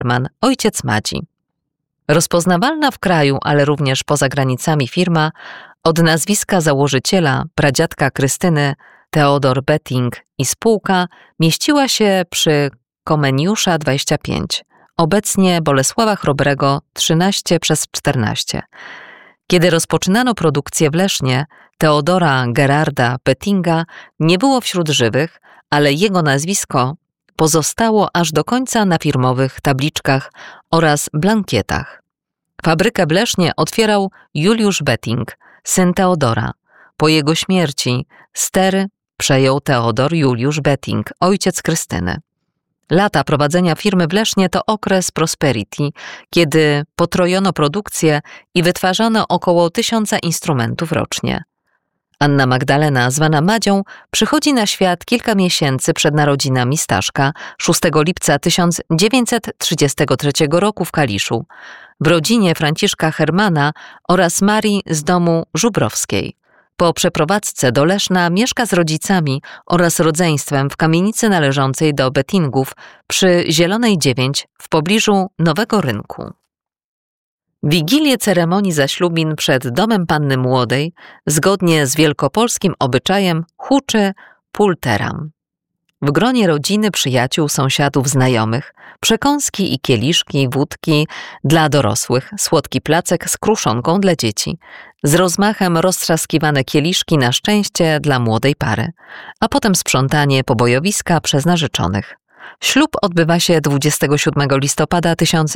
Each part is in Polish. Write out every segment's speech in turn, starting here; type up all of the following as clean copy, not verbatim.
Herman, ojciec Madzi. Rozpoznawalna w kraju, ale również poza granicami firma od nazwiska założyciela, pradziadka Krystyny, Theodor Betting i spółka mieściła się przy Komeniusza 25, obecnie Bolesława Chrobrego 13/14. Kiedy rozpoczynano produkcję w Lesznie, Theodora Gerarda Bettinga nie było wśród żywych, ale jego nazwisko pozostało aż do końca na firmowych tabliczkach oraz blankietach. Fabrykę w Lesznie otwierał Juliusz Betting, syn Theodora. Po jego śmierci stery przejął Theodor Juliusz Betting, ojciec Krystyny. Lata prowadzenia firmy w Lesznie to okres prosperity, kiedy potrojono produkcję i wytwarzano około 1000 instrumentów rocznie. Anna Magdalena, zwana Madzią, przychodzi na świat kilka miesięcy przed narodzinami Staszka, 6 lipca 1933 roku w Kaliszu, w rodzinie Franciszka Hermana oraz Marii z domu Żubrowskiej. Po przeprowadzce do Leszna mieszka z rodzicami oraz rodzeństwem w kamienicy należącej do Bettingów przy Zielonej 9 w pobliżu Nowego Rynku. Wigilię ceremonii zaślubin przed domem panny młodej, zgodnie z wielkopolskim obyczajem, huczy pulteram. W gronie rodziny, przyjaciół, sąsiadów, znajomych, przekąski i kieliszki, wódki dla dorosłych, słodki placek z kruszonką dla dzieci, z rozmachem roztrzaskiwane kieliszki na szczęście dla młodej pary, a potem sprzątanie pobojowiska przez narzeczonych. Ślub odbywa się 27 listopada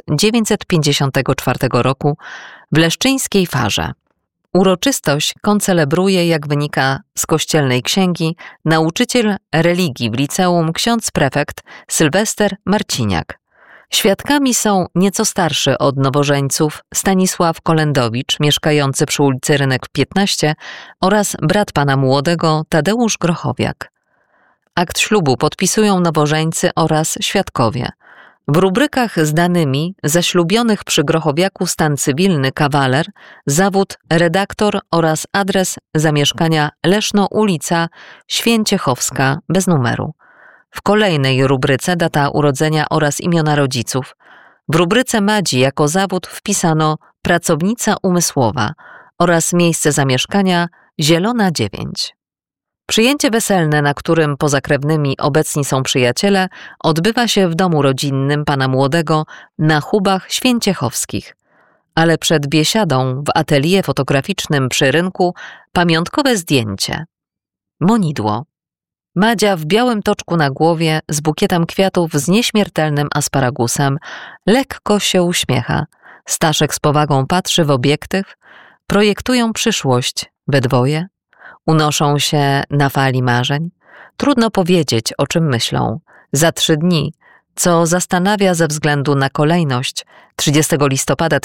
1954 roku w leszczyńskiej Farze. Uroczystość koncelebruje, jak wynika z kościelnej księgi, nauczyciel religii w liceum ksiądz prefekt Sylwester Marciniak. Świadkami są nieco starszy od nowożeńców Stanisław Kolendowicz, mieszkający przy ulicy Rynek 15 oraz brat pana młodego Tadeusz Grochowiak. Akt ślubu podpisują nowożeńcy oraz świadkowie. W rubrykach z danymi zaślubionych przy Grochowiaku stan cywilny kawaler, zawód redaktor oraz adres zamieszkania Leszno ulica Święciechowska bez numeru. W kolejnej rubryce data urodzenia oraz imiona rodziców. W rubryce Madzi jako zawód wpisano pracownica umysłowa oraz miejsce zamieszkania Zielona 9. Przyjęcie weselne, na którym poza krewnymi obecni są przyjaciele, odbywa się w domu rodzinnym pana młodego na Hubach Święciechowskich. Ale przed biesiadą w atelier fotograficznym przy rynku pamiątkowe zdjęcie. Monidło. Madzia w białym toczku na głowie z bukietem kwiatów z nieśmiertelnym asparagusem lekko się uśmiecha. Staszek z powagą patrzy w obiektyw. Projektują przyszłość we dwoje. Unoszą się na fali marzeń. Trudno powiedzieć, o czym myślą. Za 3 dni, co zastanawia ze względu na kolejność, 30 listopada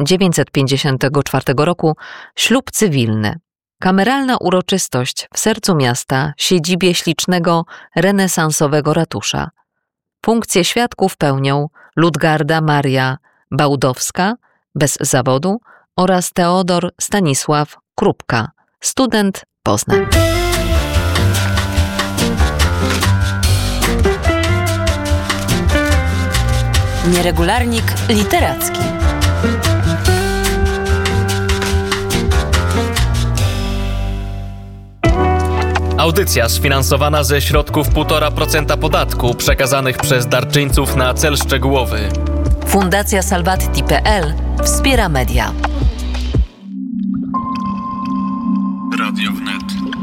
1954 roku ślub cywilny. Kameralna uroczystość w sercu miasta, siedzibie ślicznego, renesansowego ratusza. Funkcję świadków pełnią Ludgarda Maria Bałdowska, bez zawodu, oraz Teodor Stanisław Krupka, student Poznań. Nieregularnik literacki. Audycja sfinansowana ze środków 1,5% podatku przekazanych przez darczyńców na cel szczegółowy. Fundacja Salvatti.pl wspiera media. Radio Wnet.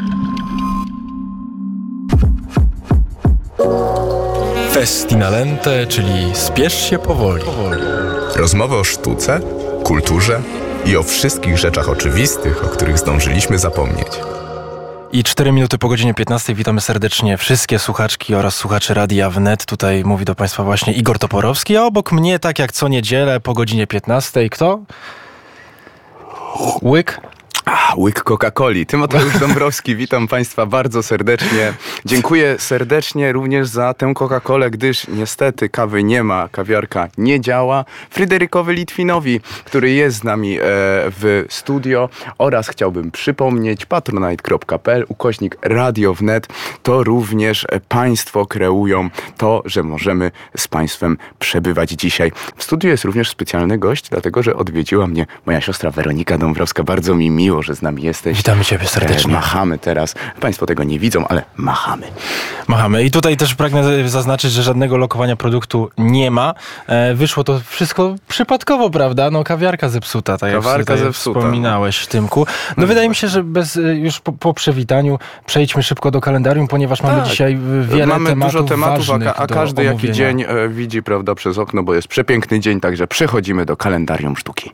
Festinalente, czyli spiesz się powoli. Rozmowy o sztuce, kulturze i o wszystkich rzeczach oczywistych, o których zdążyliśmy zapomnieć. I 4 minuty po godzinie 15 witamy serdecznie wszystkie słuchaczki oraz słuchaczy Radia Wnet. Tutaj mówi do Państwa właśnie Igor Toporowski, a obok mnie, tak jak co niedzielę po godzinie 15, kto? Łyk? Łyk Coca-Coli. Tymoteusz Dąbrowski, witam Państwa bardzo serdecznie. Dziękuję serdecznie również za tę Coca-Colę, gdyż niestety kawy nie ma, kawiarka nie działa. Fryderykowi Litwinowi, który jest z nami w studio, oraz chciałbym przypomnieć patronite.pl/Radio Wnet. To również Państwo kreują to, że możemy z Państwem przebywać dzisiaj. W studiu jest również specjalny gość, dlatego że odwiedziła mnie moja siostra Weronika Dąbrowska. Bardzo mi miło, że z nami jesteś. Witamy Ciebie serdecznie. Machamy teraz. Państwo tego nie widzą, ale machamy. Machamy. I tutaj też pragnę zaznaczyć, że żadnego lokowania produktu nie ma. Wyszło to wszystko przypadkowo, prawda? No kawiarka zepsuta, tak Kawiarka jak wspominałeś, Tymku. No wydaje mi się, że już po przywitaniu przejdźmy szybko do kalendarium, ponieważ mamy dzisiaj dużo tematów, a każdy jaki omówienia. dzień widzi, prawda, przez okno, bo jest przepiękny dzień, także przechodzimy do kalendarium sztuki.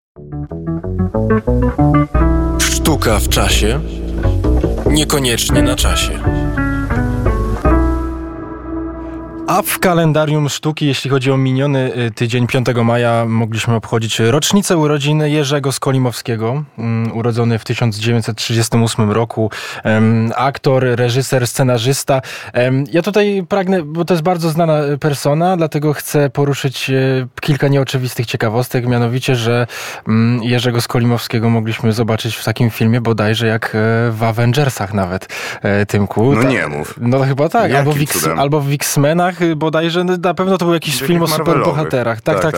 Sztuka w czasie, niekoniecznie na czasie. A w kalendarium sztuki, jeśli chodzi o miniony tydzień, 5 maja mogliśmy obchodzić rocznicę urodzin Jerzego Skolimowskiego, urodzony w 1938 roku, aktor, reżyser, scenarzysta. Ja tutaj pragnę, bo to jest bardzo znana persona, dlatego chcę poruszyć kilka nieoczywistych ciekawostek, mianowicie, że Jerzego Skolimowskiego mogliśmy zobaczyć w takim filmie bodajże jak w Avengersach nawet, Tymku. No nie mów. No chyba tak, albo w X-Menach bodajże, na pewno to był jakiś film o superbohaterach. Tak.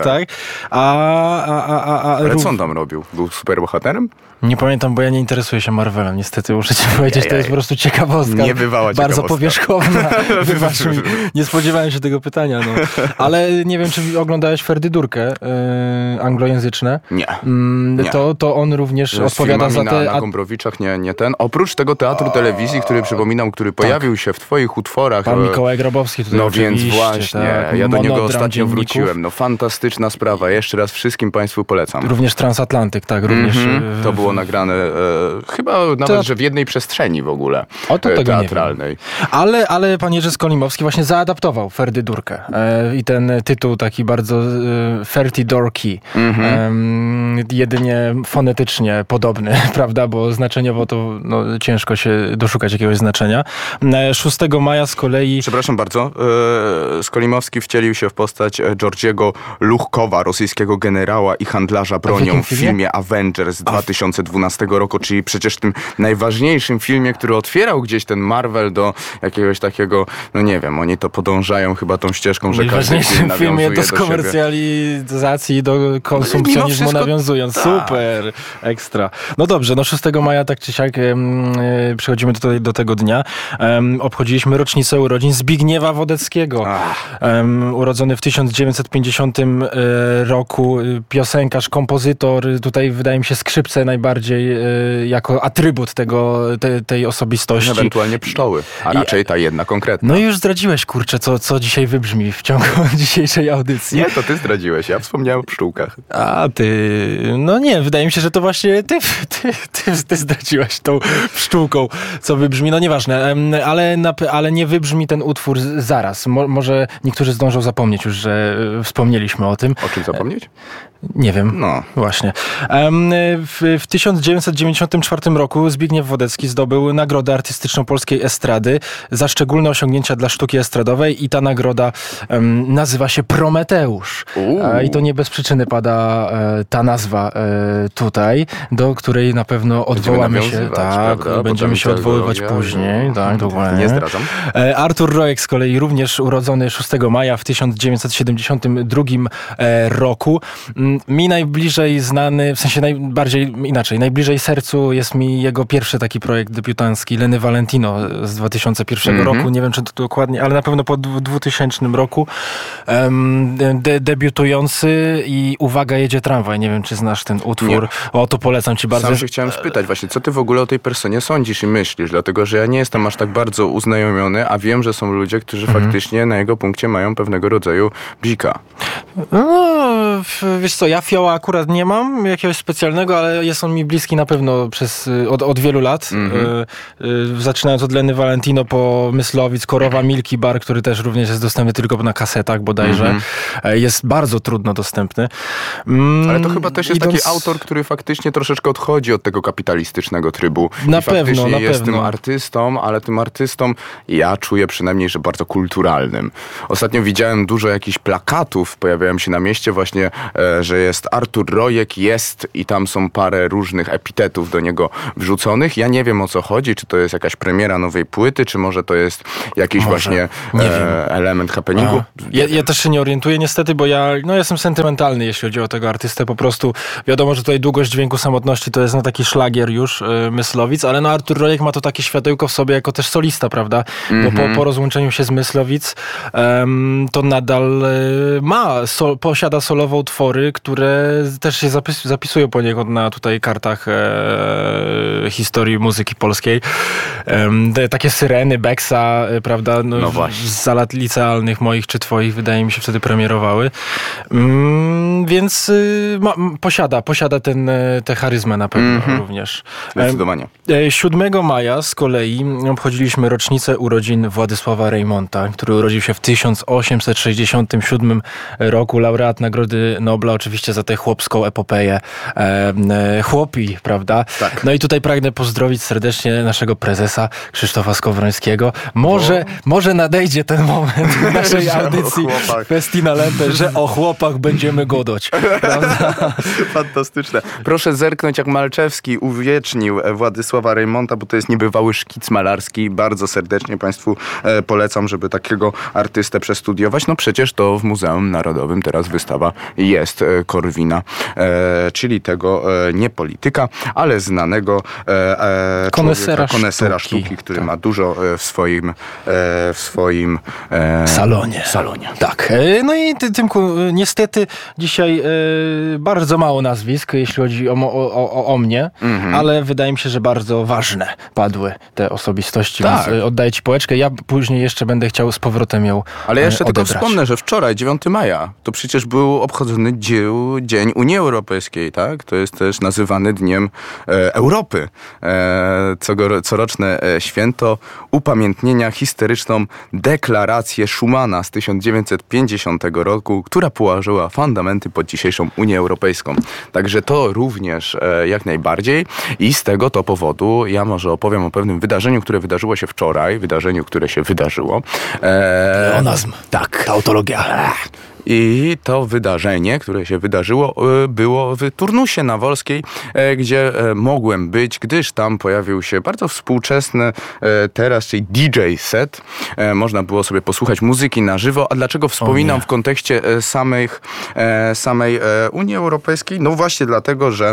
Ale co on tam robił? Był superbohaterem? Nie pamiętam, bo ja nie interesuję się Marvelem, niestety muszę ci powiedzieć, to jest po prostu ciekawostka. Niebywała ciekawostka. Bardzo powierzchowna. Wybacz mi, nie spodziewałem się tego pytania. No. Ale nie wiem, czy oglądałeś Ferdydurkę anglojęzyczne? Nie. To on również odpowiada za te... na Gombrowiczach, nie ten. Oprócz tego teatru telewizji, który przypominam, który pojawił się w twoich utworach. Pan Mikołaj Grabowski tutaj więc właśnie, tak, ja do niego ostatnio wróciłem. No fantastyczna sprawa. Jeszcze raz wszystkim Państwu polecam. Również Transatlantyk, tak, również. To było nagrane chyba nawet, że w jednej przestrzeni w ogóle teatralnej. Ale pan Jerzy Skolimowski właśnie zaadaptował Ferdydurkę. I ten tytuł taki bardzo Fertidorki. Jedynie fonetycznie podobny, prawda? Bo znaczeniowo to ciężko się doszukać jakiegoś znaczenia. 6 maja z kolei... Przepraszam bardzo. Skolimowski wcielił się w postać Georgiego Luchkowa, rosyjskiego generała i handlarza bronią w filmie Avengers z 2012 roku, czyli przecież tym najważniejszym filmie, który otwierał gdzieś ten Marvel do jakiegoś takiego, no nie wiem, oni to podążają chyba tą ścieżką, że każdy film nawiązuje do skomercjalizacji, do konsumpcjonizmu nawiązując. Tak. Super, ekstra. No dobrze, 6 maja tak czy siak przechodzimy do tego dnia. Obchodziliśmy rocznicę urodzin Zbigniewa Wodeckiego. Urodzony w 1950 roku, piosenkarz, kompozytor, tutaj wydaje mi się skrzypce najbardziej jako atrybut tej osobistości. Ewentualnie pszczoły, a raczej ta jedna konkretna. No i już zdradziłeś, kurczę, co dzisiaj wybrzmi w ciągu dzisiejszej audycji. Nie, to ty zdradziłeś, ja wspomniałem o pszczółkach. A ty... No nie, wydaje mi się, że to właśnie ty zdradziłeś tą pszczółką, co wybrzmi. No nieważne, ale nie wybrzmi ten utwór zaraz. Może niektórzy zdążą zapomnieć już, że wspomnieliśmy o tym. O czym zapomnieć? Nie wiem. No. Właśnie. W 1994 roku Zbigniew Wodecki zdobył Nagrodę Artystyczną Polskiej Estrady za szczególne osiągnięcia dla sztuki estradowej i ta nagroda nazywa się Prometeusz. I to nie bez przyczyny pada ta nazwa tutaj, do której na pewno odwołamy się. Tak, będziemy się odwoływać później. Tak, dokładnie. Nie zdradzam. Artur Rojek z kolei również urodzony 6 maja w 1972 roku. Mi najbliżej znany, w sensie najbliżej sercu jest mi jego pierwszy taki projekt debiutancki, Leny Valentino z 2001 roku. Nie wiem, czy to dokładnie, ale na pewno po 2000 roku. Debiutujący i uwaga, jedzie tramwaj. Nie wiem, czy znasz ten utwór. Nie. O, to polecam ci bardzo. Sam się chciałem spytać właśnie, co ty w ogóle o tej personie sądzisz i myślisz? Dlatego, że ja nie jestem aż tak bardzo uznajomiony, a wiem, że są ludzie, którzy faktycznie na jego punkcie mają pewnego rodzaju bzika. No, wiesz co, co, ja fioła akurat nie mam jakiegoś specjalnego, ale jest on mi bliski na pewno od wielu lat. Zaczynając od Lenny Valentino po Myslowic, Korowa Milky Bar, który też również jest dostępny tylko na kasetach bodajże. Jest bardzo trudno dostępny. Ale to chyba też jest taki autor, który faktycznie troszeczkę odchodzi od tego kapitalistycznego trybu. Na pewno. Tym artystą, ale tym artystą ja czuję przynajmniej, że bardzo kulturalnym. Ostatnio widziałem dużo jakichś plakatów, pojawiają się na mieście właśnie, że jest Artur Rojek, jest i tam są parę różnych epitetów do niego wrzuconych. Ja nie wiem, o co chodzi, czy to jest jakaś premiera nowej płyty, czy może to jest jakiś właśnie element happeningu. Ja też się nie orientuję niestety, bo ja jestem sentymentalny, jeśli chodzi o tego artystę. Po prostu wiadomo, że tutaj długość dźwięku samotności to jest taki szlagier już Myslowic, ale Artur Rojek ma to takie światełko w sobie jako też solista, prawda? Bo po rozłączeniu się z Myslowic to nadal posiada solowe utwory, które też się zapisują poniekąd na tutaj kartach historii muzyki polskiej. Takie Syreny, Beksa, prawda? No z lat licealnych moich czy twoich, wydaje mi się, wtedy premierowały. Więc posiada tę charyzmę na pewno również. Zdecydowanie. 7 maja z kolei obchodziliśmy rocznicę urodzin Władysława Reymonta, który urodził się w 1867 roku. Laureat Nagrody Nobla oczywiście za tę chłopską epopeję. Chłopi, prawda? Tak. No i tutaj pragnę pozdrowić serdecznie naszego prezesa Krzysztofa Skowrońskiego. Może nadejdzie ten moment w naszej audycji Festina Lente, że o chłopach będziemy godać. Prawda? Fantastyczne. Proszę zerknąć, jak Malczewski uwiecznił Władysława Reymonta, bo to jest niebywały szkic malarski. Bardzo serdecznie Państwu polecam, żeby takiego artystę przestudiować. No przecież to w Muzeum Narodowym teraz wystawa jest Korwina, czyli tego nie polityka, ale znanego konesera sztuki, który ma dużo w swoim salonie. Tak. No i Tymku, niestety dzisiaj bardzo mało nazwisk, jeśli chodzi o mnie, ale wydaje mi się, że bardzo ważne padły te osobistości, więc oddaję ci pałeczkę. Ja później jeszcze będę chciał z powrotem ją Ale jeszcze odebrać. tylko wspomnę, że wczoraj, 9 maja, to przecież był obchodzony Dzień Unii Europejskiej, tak? To jest też nazywany Dniem Europy. Coroczne święto upamiętnienia historyczną deklarację Schumana z 1950 roku, która położyła fundamenty pod dzisiejszą Unię Europejską. Także to również jak najbardziej i z tego to powodu ja może opowiem o pewnym wydarzeniu, które wydarzyło się wczoraj, które się wydarzyło. Pleonazm. Tak. Tautologia. I to wydarzenie, które się wydarzyło, było w Turnusie na Wolskiej, gdzie mogłem być, gdyż tam pojawił się bardzo współczesny teraz, czyli DJ set. Można było sobie posłuchać muzyki na żywo. A dlaczego wspominam w kontekście samej Unii Europejskiej? No właśnie dlatego, że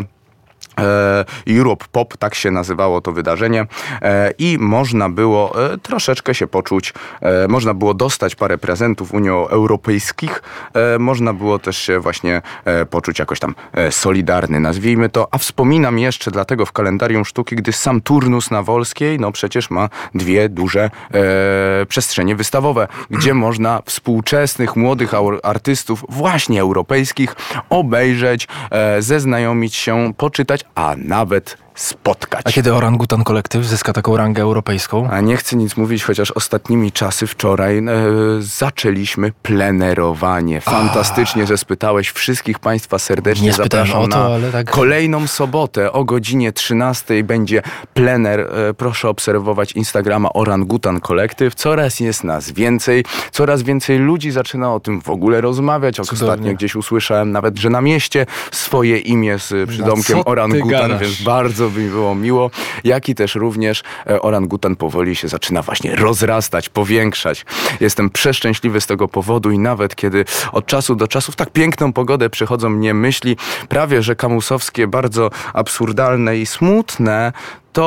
Europe Pop, tak się nazywało to wydarzenie i można było troszeczkę się poczuć, można było dostać parę prezentów unioeuropejskich, można było też się właśnie poczuć jakoś tam solidarny, nazwijmy to, a wspominam jeszcze dlatego w kalendarium sztuki, gdy sam Turnus na Wolskiej, no przecież ma dwie duże przestrzenie wystawowe, gdzie można współczesnych, młodych artystów, właśnie europejskich, obejrzeć, zeznajomić się, poczytać, a nawet spotkać. A kiedy Orangutan Kolektyw zyska taką rangę europejską? A nie chcę nic mówić, chociaż ostatnimi czasy wczoraj zaczęliśmy plenerowanie. Fantastycznie, że spytałeś. Wszystkich Państwa serdecznie zapraszam na kolejną sobotę o godzinie 13 będzie plener. Proszę obserwować Instagrama Orangutan Kolektyw. Coraz jest nas więcej. Coraz więcej ludzi zaczyna o tym w ogóle rozmawiać. Ostatnio gdzieś usłyszałem nawet, że na mieście swoje imię z przydomkiem Orangutan, więc bardzo by mi było miło, jak i też również Orangutan powoli się zaczyna właśnie rozrastać, powiększać. Jestem przeszczęśliwy z tego powodu i nawet kiedy od czasu do czasu w tak piękną pogodę przychodzą mnie myśli prawie że kamusowskie, bardzo absurdalne i smutne, to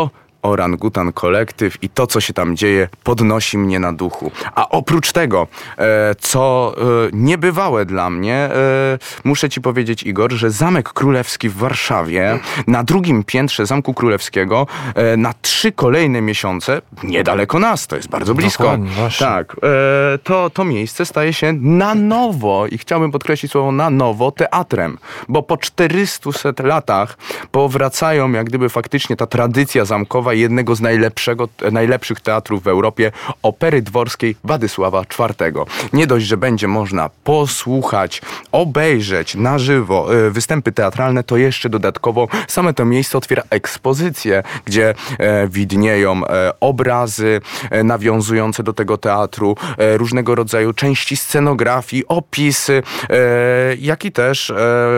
Orangutan Kolektyw i to, co się tam dzieje, podnosi mnie na duchu. A oprócz tego, co niebywałe dla mnie, muszę ci powiedzieć, Igor, że Zamek Królewski w Warszawie, na drugim piętrze Zamku Królewskiego, na 3 kolejne miesiące, niedaleko nas, to jest bardzo blisko. Dokładnie, właśnie. Tak, to miejsce staje się na nowo, i chciałbym podkreślić słowo na nowo, teatrem, bo po 400 latach powracają jak gdyby faktycznie ta tradycja zamkowa jednego z najlepszych teatrów w Europie, Opery Dworskiej Władysława IV. Nie dość, że będzie można posłuchać, obejrzeć na żywo występy teatralne, to jeszcze dodatkowo same to miejsce otwiera ekspozycje, gdzie widnieją obrazy nawiązujące do tego teatru, różnego rodzaju części scenografii, opisy, jak i też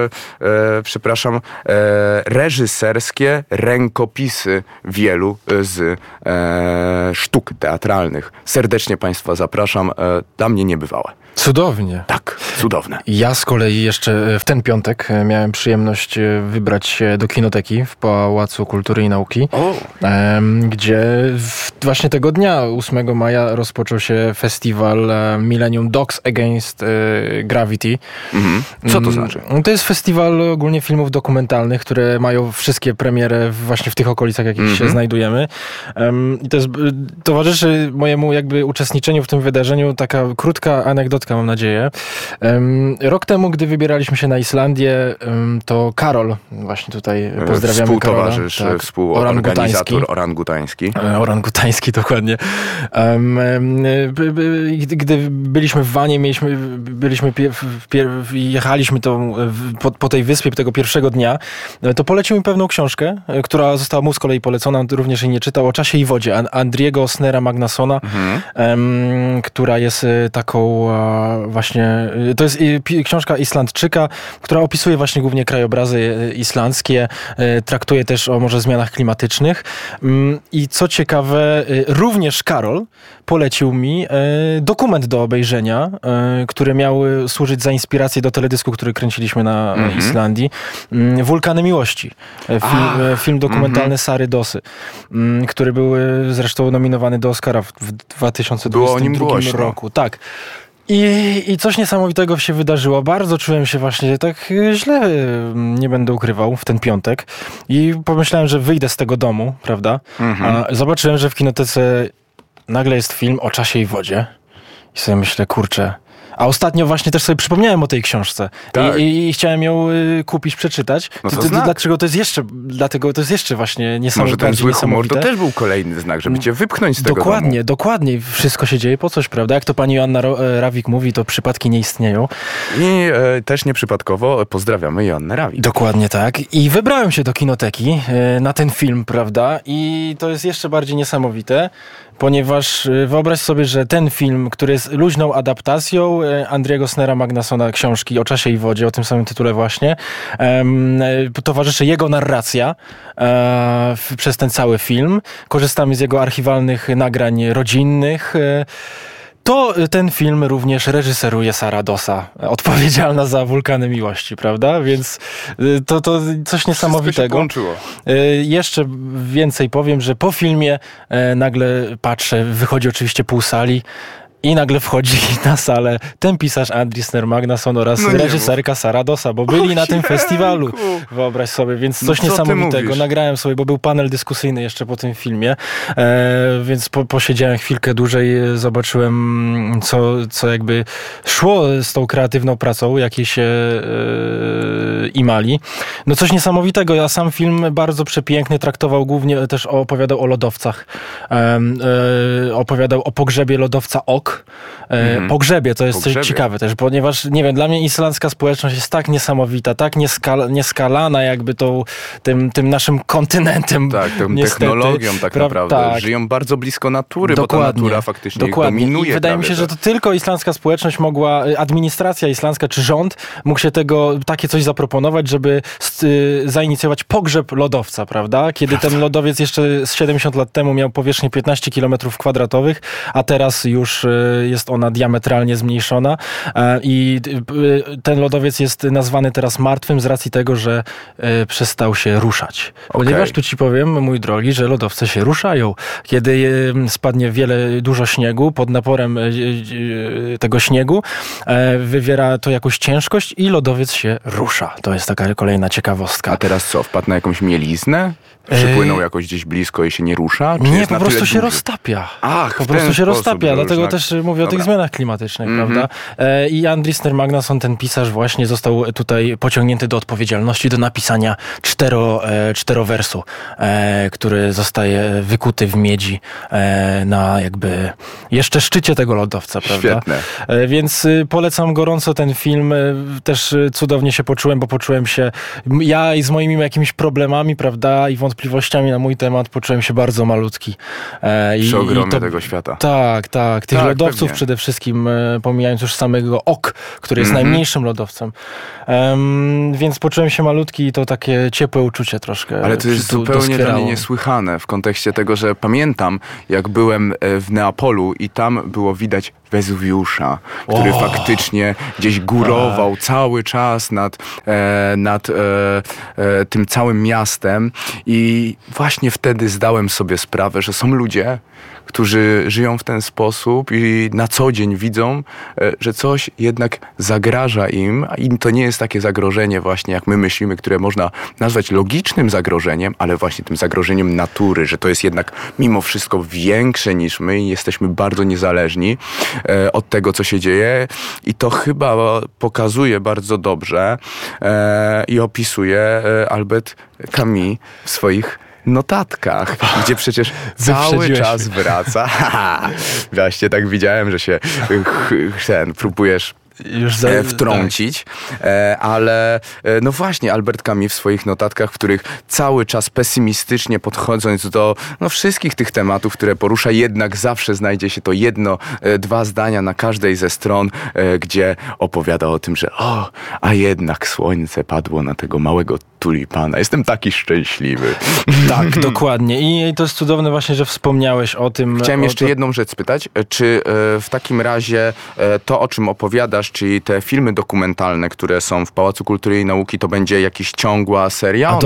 reżyserskie rękopisy wielu z sztuk teatralnych. Serdecznie Państwa zapraszam. Dla mnie niebywałe. Cudownie. Tak, cudowne. Ja z kolei jeszcze w ten piątek miałem przyjemność wybrać się do kinoteki w Pałacu Kultury i Nauki, gdzie właśnie tego dnia, 8 maja, rozpoczął się festiwal Millennium Dogs Against Gravity. Co to znaczy? To jest festiwal ogólnie filmów dokumentalnych, które mają wszystkie premiery właśnie w tych okolicach, jakich się znajdujemy. I to jest, towarzyszy mojemu jakby uczestniczeniu w tym wydarzeniu taka krótka anegdotka, mam nadzieję. Rok temu, gdy wybieraliśmy się na Islandię, to Karol, właśnie tutaj pozdrawiamy współtowarzysz, Karola. współorganizator orangutański. Orangutański, dokładnie. Gdy byliśmy w wanie, jechaliśmy po tej wyspie tego pierwszego dnia, to polecił mi pewną książkę, która została mu z kolei polecona, również jej nie czytał, o czasie i wodzie, Andriego Snera Magnassona, która jest taką właśnie, to jest książka Islandczyka, która opisuje właśnie głównie krajobrazy islandzkie, traktuje też o może zmianach klimatycznych i co ciekawe, również Karol polecił mi dokument do obejrzenia, który miał służyć za inspirację do teledysku, który kręciliśmy na Islandii. Wulkany Miłości. Film dokumentalny Sary Dosy, który był zresztą nominowany do Oscara w 2022 roku. Tak. I coś niesamowitego się wydarzyło. Bardzo czułem się właśnie tak źle, nie będę ukrywał, w ten piątek. I pomyślałem, że wyjdę z tego domu, prawda? A zobaczyłem, że w kinotece nagle jest film o czasie i wodzie. I sobie myślę, kurczę. A ostatnio właśnie też sobie przypomniałem o tej książce. Tak. I chciałem ją kupić, przeczytać. No dlaczego to jest jeszcze, dlatego to jest jeszcze właśnie niesamowite. Może ten zły humor to też był kolejny znak, żeby cię wypchnąć z tego domu. Dokładnie. Wszystko się dzieje po coś, prawda? Jak to pani Joanna Rawik mówi, to przypadki nie istnieją. I też nieprzypadkowo pozdrawiamy Joannę Rawik. Dokładnie tak. I wybrałem się do kinoteki na ten film, prawda? I to jest jeszcze bardziej niesamowite, ponieważ wyobraź sobie, że ten film, który jest luźną adaptacją Andriego Snera Magnassona książki o czasie i wodzie, o tym samym tytule właśnie, towarzyszy jego narracja przez ten cały film. Korzystamy z jego archiwalnych nagrań rodzinnych. To ten film również reżyseruje Sara Dosa, odpowiedzialna za Wulkany Miłości, prawda? Więc to coś niesamowitego. Jeszcze więcej powiem, że po filmie nagle patrzę, wychodzi oczywiście pół sali i nagle wchodzi na salę ten pisarz Andri Sner Magnasson oraz reżyserka Sara Dosa, bo byli na tym festiwalu. Wyobraź sobie, więc coś niesamowitego. Nagrałem sobie, bo był panel dyskusyjny jeszcze po tym filmie, więc posiedziałem chwilkę dłużej, zobaczyłem co jakby szło z tą kreatywną pracą, jakiej się imali. No coś niesamowitego. A sam film bardzo przepiękny, traktował głównie też, opowiadał o lodowcach. Opowiadał o pogrzebie lodowca Ok. Pogrzebie, to jest coś ciekawe też, ponieważ, nie wiem, dla mnie islandzka społeczność jest tak niesamowita, tak nieskalana jakby tym naszym kontynentem. Tak, tą technologią tak naprawdę. Tak. Żyją bardzo blisko natury, bo ta natura faktycznie ich dominuje. I wydaje mi się, że to tylko islandzka społeczność mogła, administracja islandzka czy rząd mógł się takie coś zaproponować, zaproponować, żeby zainicjować pogrzeb lodowca, prawda? Kiedy ten lodowiec jeszcze z 70 lat temu miał powierzchnię 15 km², a teraz już jest ona diametralnie zmniejszona i ten lodowiec jest nazwany teraz martwym z racji tego, że przestał się ruszać. Ponieważ tu ci powiem, mój drogi, że lodowce się ruszają. Kiedy spadnie dużo śniegu, pod naporem tego śniegu wywiera to jakąś ciężkość i lodowiec się rusza. To jest taka kolejna ciekawostka. A teraz co, wpadł na jakąś mieliznę? Przypłynął jakoś gdzieś blisko i się nie rusza? Czy nie, po prostu się roztapia. Po prostu się roztapia, dlatego też mówię o tych zmianach klimatycznych, prawda? I Andrisner Magnason, ten pisarz właśnie został tutaj pociągnięty do odpowiedzialności do napisania czterowersu, który zostaje wykuty w miedzi na jakby jeszcze szczycie tego lodowca, prawda? Świetne. Więc polecam gorąco ten film. Też cudownie się poczułem, bo poczułem się ja i z moimi jakimiś problemami, prawda, i wątpliwościami na mój temat poczułem się bardzo malutki. Przy ogromie tego świata. Tak. Tych lodowców pewnie. Przede wszystkim, pomijając już samego Ok, który jest najmniejszym lodowcem. Więc poczułem się malutki i to takie ciepłe uczucie troszkę. Ale to jest zupełnie dla mnie niesłychane w kontekście tego, że pamiętam, jak byłem w Neapolu i tam było widać Wezuwiusza, który faktycznie gdzieś górował cały czas nad tym całym miastem i właśnie wtedy zdałem sobie sprawę, że są ludzie, którzy żyją w ten sposób i na co dzień widzą, że coś jednak zagraża im, a im to nie jest takie zagrożenie właśnie, jak my myślimy, które można nazwać logicznym zagrożeniem, ale właśnie tym zagrożeniem natury, że to jest jednak mimo wszystko większe niż my i jesteśmy bardzo niezależni od tego, co się dzieje i to chyba pokazuje bardzo dobrze i opisuje Albert Camus w swoich notatkach, gdzie przecież cały czas wraca. Właśnie tak widziałem, że się próbujesz wtrącić, ale no właśnie Albert Camus w swoich notatkach, w których cały czas pesymistycznie podchodząc do wszystkich tych tematów, które porusza, jednak zawsze znajdzie się to dwa zdania na każdej ze stron, gdzie opowiada o tym, że a jednak słońce padło na tego małego tulipana. Jestem taki szczęśliwy. Tak, dokładnie. I to jest cudowne właśnie, że wspomniałeś o tym. Chciałem jeszcze jedną rzecz spytać. Czy w takim razie to, o czym opowiadasz, czyli te filmy dokumentalne, które są w Pałacu Kultury i Nauki, to będzie jakiś ciągła seria?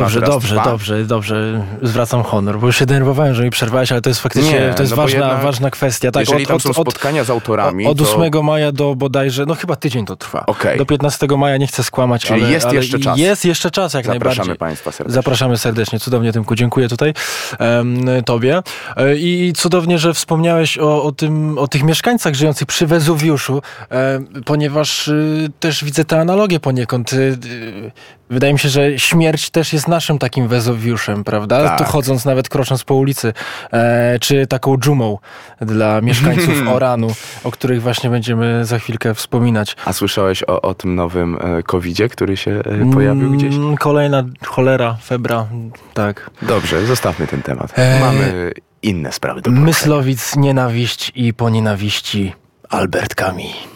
Dobrze. Zwracam honor, bo już się denerwowałem, że mi przerwałeś, ale to jest faktycznie ważna kwestia. Tak, jeżeli tam są spotkania z autorami, od 8 maja do bodajże, chyba tydzień to trwa. Do 15 maja nie chcę skłamać, czyli ale jest jeszcze czas. Jest jeszcze czas, jak najbardziej. Zapraszamy Państwa serdecznie. Zapraszamy serdecznie. Cudownie, Tymku. Dziękuję tutaj Tobie. I cudownie, że wspomniałeś o tych mieszkańcach żyjących przy Wezuwiuszu, ponieważ też widzę tę analogię poniekąd. Wydaje mi się, że śmierć też jest naszym takim Wezuwiuszem, prawda? Tak. Tu chodząc, nawet krocząc po ulicy, czy taką dżumą dla mieszkańców Oranu, o których właśnie będziemy za chwilkę wspominać. A słyszałeś o tym nowym COVID-zie, który się pojawił gdzieś? Kolejna cholera, febra, tak. Dobrze, zostawmy ten temat. Mamy inne sprawy do poruszenia. Myslowic, nienawiść i po nienawiści Albert Camus.